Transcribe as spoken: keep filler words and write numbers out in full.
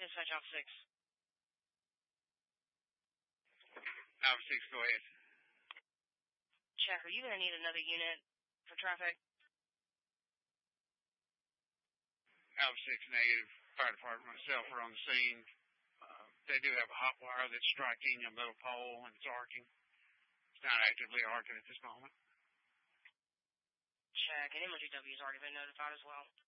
Dispatch Alpha six. Alpha six, go ahead. Check, are you going to need another unit for traffic? Alpha six, negative. Fire department myself are on the scene. Uh, they do have a hot wire that's striking a metal pole and it's arcing. It's not actively arcing at this moment. Check, and M O G W has already been notified as well.